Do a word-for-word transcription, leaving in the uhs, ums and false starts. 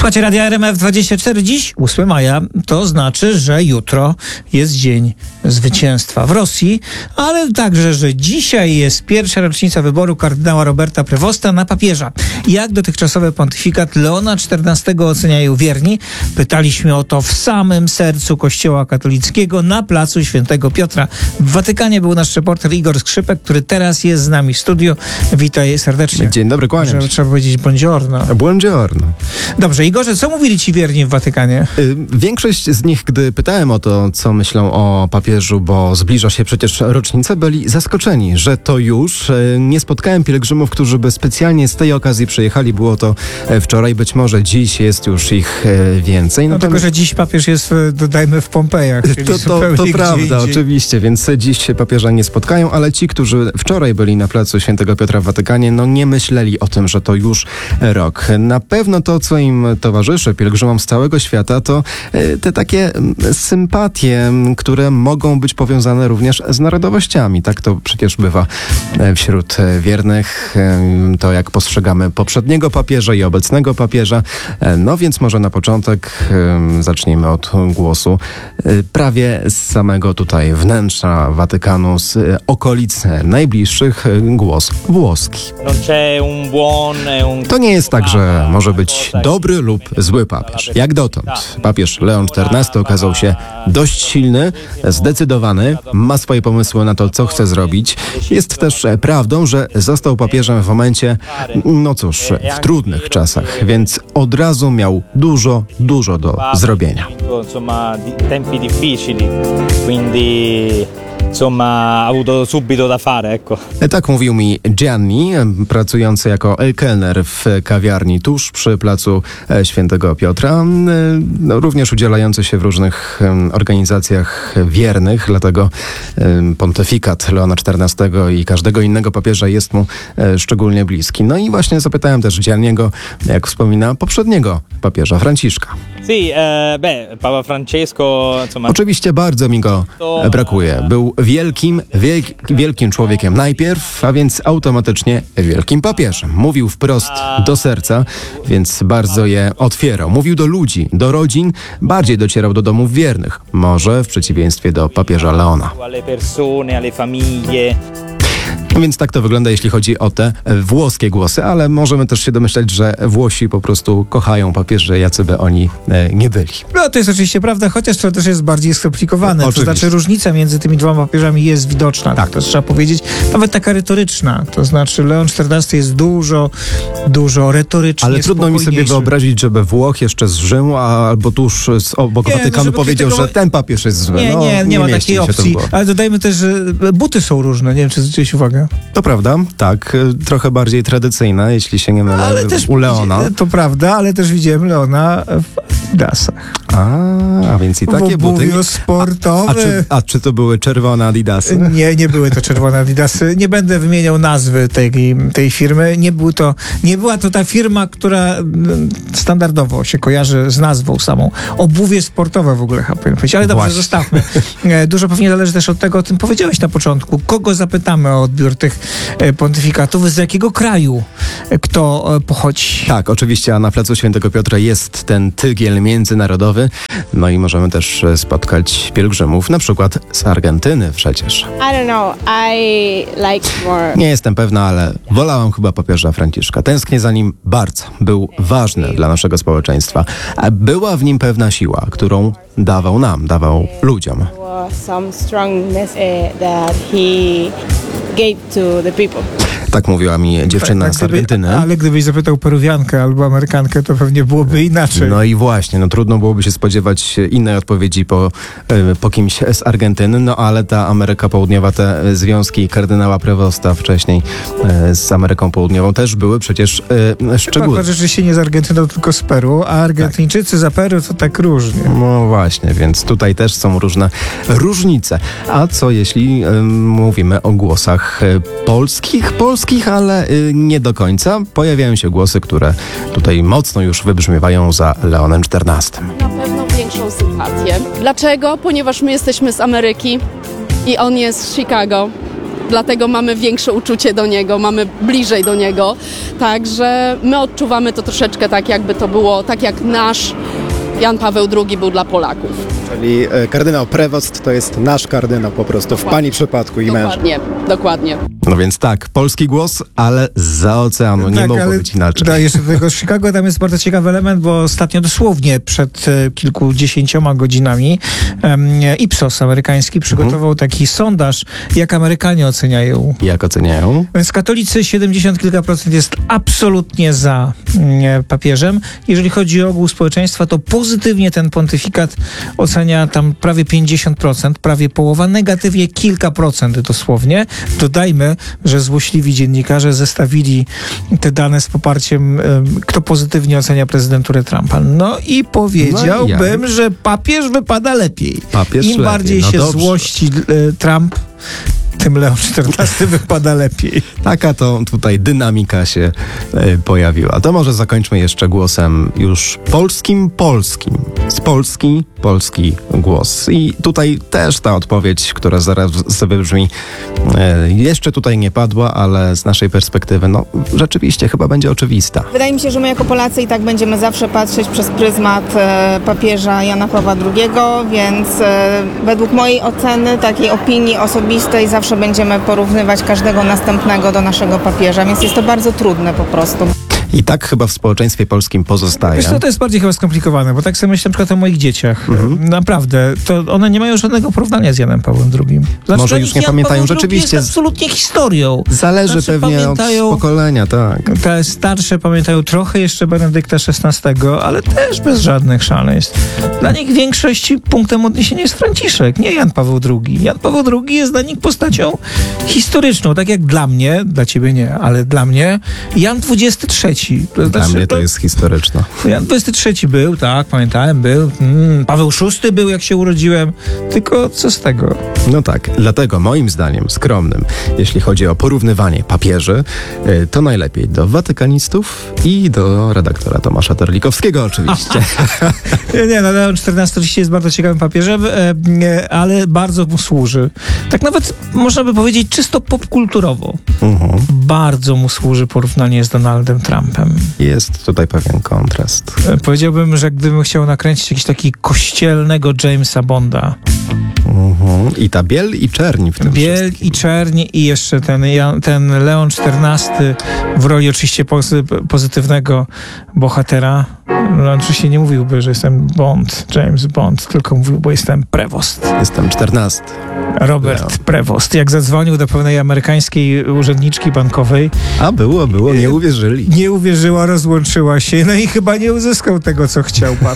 Słuchajcie, Radia R M F dwadzieścia cztery. Dziś, ósmego maja, to znaczy, że jutro jest Dzień Zwycięstwa w Rosji, ale także, że dzisiaj jest pierwsza rocznica wyboru kardynała Roberta Prevosta na papieża. Jak dotychczasowy pontyfikat Leona czternastego oceniają wierni? Pytaliśmy o to w samym sercu Kościoła katolickiego na placu Świętego Piotra. W Watykanie był nasz reporter Igor Skrzypek, który teraz jest z nami w studiu. Witaj serdecznie. Dzień dobry, kłaniam się. Trzeba powiedzieć buongiorno. Buongiorno. Dobrze, Igorze, co mówili ci wierni w Watykanie? Większość z nich, gdy pytałem o to, co myślą o papieżu, bo zbliża się przecież rocznica, byli zaskoczeni, że to już. Nie spotkałem pielgrzymów, którzy by specjalnie z tej okazji przyjechali. Było to wczoraj, być może dziś jest już ich więcej. No tylko, że dziś papież jest, dodajmy, w Pompejach. To, to, to prawda, oczywiście, więc dziś się papieża nie spotkają, ale ci, którzy wczoraj byli na placu Świętego Piotra w Watykanie, no nie myśleli o tym, że to już rok. Na pewno to, co im towarzyszy, pielgrzymom z całego świata, to te takie sympatie, które mogą być powiązane również z narodowościami. Tak to przecież bywa wśród wiernych. To jak postrzegamy poprzedniego papieża i obecnego papieża. No więc może na początek zacznijmy od głosu prawie z samego tutaj wnętrza Watykanu, z okolic najbliższych, głos włoski. To nie jest tak, że może być dobry lub zły papież. Jak dotąd. Papież Leon czternasty okazał się dość silny, zdecydowany, ma swoje pomysły na to, co chce zrobić. Jest też prawdą, że został papieżem w momencie, no cóż, w trudnych czasach, więc od razu miał dużo, dużo do zrobienia. Tempi difficili, quindi insomma ha avuto subito da fare, ecco. Tak mówił mi Gianni, pracujący jako kelner w kawiarni tuż przy placu Świętego Piotra, no, również udzielający się w różnych organizacjach wiernych, dlatego pontyfikat Leona czternastego i każdego innego papieża jest mu szczególnie bliski. No i właśnie zapytałem też Gianniego, jak wspomina poprzedniego papieża, Franciszka. Sì, eh, beh, Papa Francesco, insomma... Oczywiście bardzo mi go brakuje. Był wielkim, wielk, wielkim człowiekiem najpierw, a więc automatycznie wielkim papieżem. Mówił wprost do serca, więc bardzo je otwierał. Mówił do ludzi, do rodzin, bardziej docierał do domów wiernych. Może w przeciwieństwie do papieża Leona. No więc tak to wygląda, jeśli chodzi o te włoskie głosy, ale możemy też się domyślać, że Włosi po prostu kochają papieży, jacy by oni nie byli. No to jest oczywiście prawda, chociaż to też jest bardziej skomplikowane. Oczywiście. To znaczy różnica między tymi dwoma papieżami jest widoczna, tak to trzeba powiedzieć, nawet taka retoryczna. To znaczy Leon czternasty jest dużo, dużo retorycznie Ale trudno mi sobie wyobrazić, żeby Włoch jeszcze z Rzymu, albo tuż z obok nie, Watykanu no, powiedział, tego... że ten papież jest zły. Nie, no, nie, nie, nie ma takiej opcji. Ale dodajmy też, że buty są różne. Nie wiem, czy zwróciłeś uwagę. To prawda, tak. Trochę bardziej tradycyjne, jeśli się nie mylę, ale też u Leona. To prawda, ale też widziałem Leona w Adidasach. A, a więc i takie buty. sportowe. A czy, a czy to były czerwone Adidasy? Nie, nie były to czerwone Adidasy. Nie będę wymieniał nazwy tej, tej firmy. Nie, był to, nie była to ta firma, która standardowo się kojarzy z nazwą samą. Obuwie sportowe w ogóle, powinien powiedzieć. Ale dobrze, Właśnie. zostawmy. Dużo pewnie zależy też od tego, o tym powiedziałeś na początku. Kogo zapytamy o odbiór tych pontyfikatów, z jakiego kraju kto pochodzi? Tak, oczywiście, a na placu Świętego Piotra jest ten tygiel międzynarodowy. No i możemy też spotkać pielgrzymów, na przykład z Argentyny przecież. I don't know, I like more... Nie jestem pewna, ale wolałam chyba papieża Franciszka. Tęsknię za nim bardzo. Był ważny dla naszego społeczeństwa. A była w nim pewna siła, którą dawał nam, dawał ludziom. Some strong message that he gave to the people. Tak mówiła mi dziewczyna tak, z Argentyny. Gdyby, ale gdybyś zapytał Peruwiankę albo Amerykankę, to pewnie byłoby inaczej. No i właśnie, no trudno byłoby się spodziewać innej odpowiedzi po, po kimś z Argentyny, no ale ta Ameryka Południowa, te związki kardynała Prevosta wcześniej z Ameryką Południową też były przecież szczególne. Chyba rzeczywiście nie z Argentyną, tylko z Peru, a Argentyńczycy tak. za Peru to tak różnie. No właśnie, więc tutaj też są różne różnice. A co jeśli y, mówimy o głosach polskich? Polskich ale y, nie do końca. Pojawiają się głosy, które tutaj mocno już wybrzmiewają za Leonem czternastym. Na pewno większą sympatię. Dlaczego? Ponieważ my jesteśmy z Ameryki i on jest z Chicago. dlatego mamy większe uczucie do niego, mamy bliżej do niego. Także my odczuwamy to troszeczkę tak, jakby to było tak jak nasz Jan Paweł drugi był dla Polaków. Czyli e, kardynał Prewost to jest nasz kardynał po prostu, w pani przypadku i męża. Dokładnie, dokładnie. No więc tak, polski głos, ale zza oceanu. Nie Tak, mogło ale być inaczej. Da, jeszcze do tego z Chicago, tam jest bardzo ciekawy element, bo ostatnio dosłownie przed e, kilkudziesięcioma godzinami em, Ipsos amerykański przygotował taki sondaż, jak Amerykanie oceniają. Jak oceniają? Więc katolicy siedemdziesiąt kilka procent jest absolutnie za mm, papieżem. Jeżeli chodzi o ogół społeczeństwa, to pozytywnie ten pontyfikat ocenia tam prawie pięćdziesiąt procent, prawie połowa, negatywnie kilka procent dosłownie. Dodajmy, że złośliwi dziennikarze zestawili te dane z poparciem, em, kto pozytywnie ocenia prezydenturę Trumpa. No i powiedziałbym, No i że papież wypada lepiej. Papież Im lepiej, bardziej no się dobrze. złości e, Trump, tym Leon czternasty wypada lepiej. Taka to tutaj dynamika się e, pojawiła. To może zakończmy jeszcze głosem już polskim, polskim. Z Polski, polski głos. I tutaj też ta odpowiedź, która zaraz sobie brzmi, e, jeszcze tutaj nie padła, ale z naszej perspektywy, no rzeczywiście chyba będzie oczywista. Wydaje mi się, że my jako Polacy i tak będziemy zawsze patrzeć przez pryzmat e, papieża Jana Pawła drugiego, więc e, według mojej oceny, takiej opinii osobistej, zawsze będziemy porównywać każdego następnego do naszego papieża, więc jest to bardzo trudne po prostu. I tak chyba w społeczeństwie polskim pozostaje. Wiesz co, to jest bardziej chyba skomplikowane, bo tak sobie myślę na przykład o moich dzieciach. Mhm. Naprawdę, to one nie mają żadnego porównania z Janem Pawłem drugim. Znaczy, Może dla już nich nie Jan pamiętają Paweł drugi rzeczywiście jest z- absolutnie historią. Zależy Znaczy, pewnie pamiętają- od pokolenia, tak. Te starsze pamiętają trochę jeszcze Benedykta szesnastego, ale też bez żadnych szaleństw. Dla nich większość punktem odniesienia jest Franciszek, nie Jan Paweł drugi. Jan Paweł drugi jest dla nich postacią historyczną, tak jak dla mnie, dla ciebie nie, ale dla mnie Jan dwudziesty trzeci. To Dla znaczy, mnie to jest historyczne. Jan dwudziesty trzeci był, tak, pamiętałem, był. Mm, Paweł szósty był, jak się urodziłem. Tylko co z tego? No tak, dlatego moim zdaniem skromnym, jeśli chodzi o porównywanie papieży, y, to najlepiej do watykanistów i do redaktora Tomasza Terlikowskiego oczywiście. Nie, nie, no Leon czternasty oczywiście jest bardzo ciekawym papieżem, e, e, ale bardzo mu służy. Tak nawet można by powiedzieć czysto popkulturowo. Mhm. Bardzo mu służy porównanie z Donaldem Trumpem. Jest tutaj pewien kontrast. E, Powiedziałbym, że gdybym chciał nakręcić jakiś taki kościelnego Jamesa Bonda, Mhm. I ta biel i czerń w tym biel wszystkim. i czerń i jeszcze ten, Jan- ten Leon czternasty w roli oczywiście pozy- pozytywnego bohatera. No, oczywiście nie mówiłby, że jestem Bond, James Bond, tylko mówił, bo jestem Prevost. Jestem czternasty. Robert Leon. Prevost. Jak zadzwonił do pewnej amerykańskiej urzędniczki bankowej, A było, było, nie uwierzyli. nie uwierzyła, rozłączyła się, no i chyba nie uzyskał tego, co chciał pan.